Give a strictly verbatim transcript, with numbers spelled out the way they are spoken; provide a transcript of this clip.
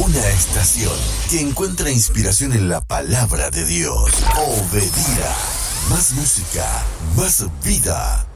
Una estación que encuentra inspiración en la palabra de Dios. Obedira. Más música, más vida.